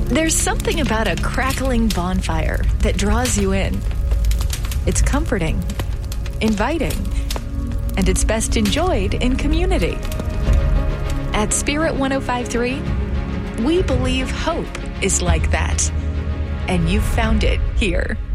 There's something about a crackling bonfire that draws you in. It's comforting, inviting, and it's best enjoyed in community. At Spirit 105.3, we believe hope is like that. And you've found it here.